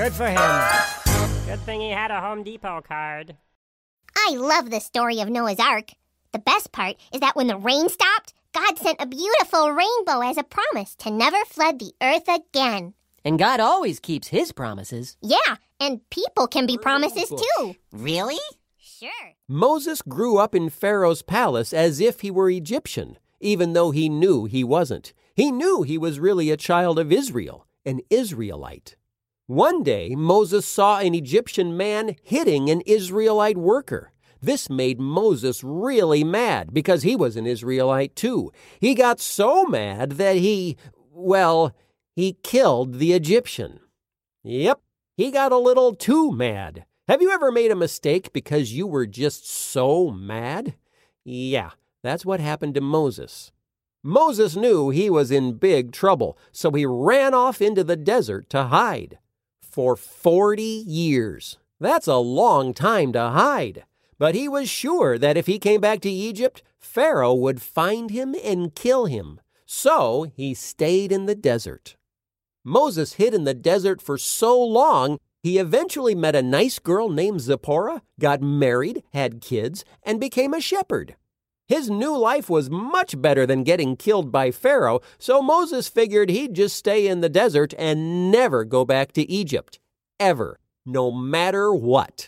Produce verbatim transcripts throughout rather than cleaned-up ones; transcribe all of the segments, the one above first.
Good for him. Good thing he had a Home Depot card. I love the story of Noah's Ark. The best part is that when the rain stopped, God sent a beautiful rainbow as a promise to never flood the earth again. And God always keeps his promises. Yeah, and people can be promises too. Really? Sure. Moses grew up in Pharaoh's palace as if he were Egyptian, even though he knew he wasn't. He knew he was really a child of Israel, an Israelite. One day, Moses saw an Egyptian man hitting an Israelite worker. This made Moses really mad because he was an Israelite too. He got so mad that he, well, he killed the Egyptian. Yep, he got a little too mad. Have you ever made a mistake because you were just so mad? Yeah, that's what happened to Moses. Moses knew he was in big trouble, so he ran off into the desert to hide. For forty years. That's a long time to hide. But he was sure that if he came back to Egypt, Pharaoh would find him and kill him. So he stayed in the desert. Moses hid in the desert for so long, he eventually met a nice girl named Zipporah, got married, had kids, and became a shepherd. His new life was much better than getting killed by Pharaoh, so Moses figured he'd just stay in the desert and never go back to Egypt. Ever. No matter what.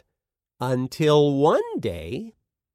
Until one day...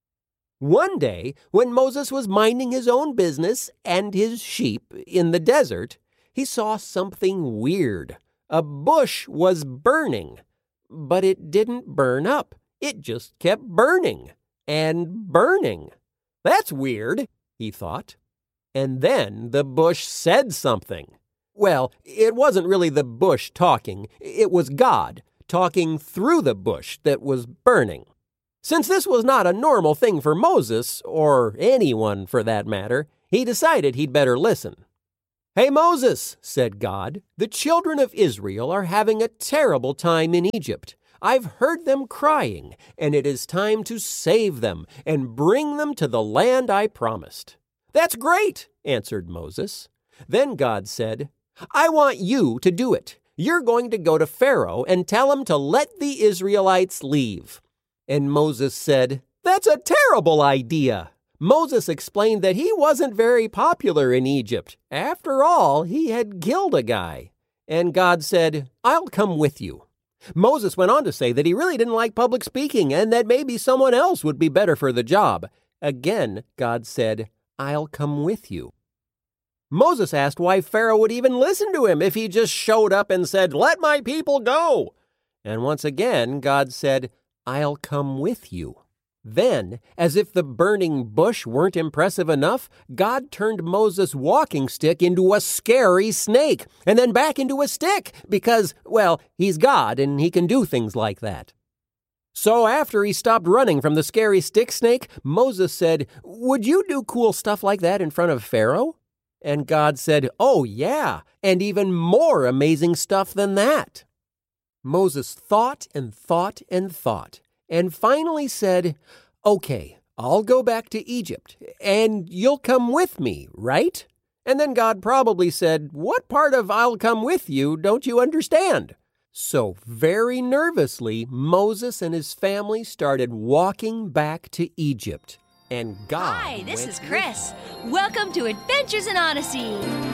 One day, when Moses was minding his own business and his sheep in the desert, he saw something weird. A bush was burning, but it didn't burn up. It just kept burning and burning. That's weird, he thought. And then the bush said something. Well, it wasn't really the bush talking. It was God talking through the bush that was burning. Since this was not a normal thing for Moses, or anyone for that matter, he decided he'd better listen. "Hey, Moses," said God, "the children of Israel are having a terrible time in Egypt. I've heard them crying, and it is time to save them and bring them to the land I promised." "That's great," answered Moses. Then God said, "I want you to do it. You're going to go to Pharaoh and tell him to let the Israelites leave." And Moses said, "That's a terrible idea." Moses explained that he wasn't very popular in Egypt. After all, he had killed a guy. And God said, "I'll come with you." Moses went on to say that he really didn't like public speaking and that maybe someone else would be better for the job. Again, God said, "I'll come with you." Moses asked why Pharaoh would even listen to him if he just showed up and said, "Let my people go." And once again, God said, "I'll come with you." Then, as if the burning bush weren't impressive enough, God turned Moses' walking stick into a scary snake, and then back into a stick, because, well, he's God and he can do things like that. So after he stopped running from the scary stick snake, Moses said, "Would you do cool stuff like that in front of Pharaoh?" And God said, "Oh yeah, and even more amazing stuff than that." Moses thought and thought and thought, and finally said, "Okay, I'll go back to Egypt, and you'll come with me, right?" And then God probably said, "What part of 'I'll come with you' don't you understand?" So very nervously, Moses and his family started walking back to Egypt. And God Hi, this went is Chris. Welcome to Adventures in Odyssey.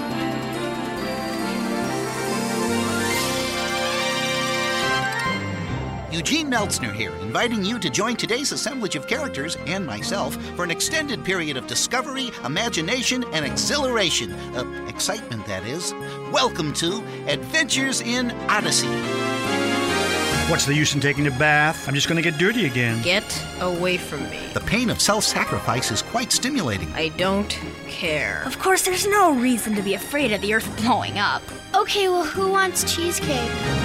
Eugene Meltzner here, inviting you to join today's assemblage of characters and myself for an extended period of discovery, imagination, and exhilaration. Uh, excitement, that is. Welcome to Adventures in Odyssey. What's the use in taking a bath? I'm just going to get dirty again. Get away from me. The pain of self-sacrifice is quite stimulating. I don't care. Of course, there's no reason to be afraid of the earth blowing up. Okay, well, who wants cheesecake?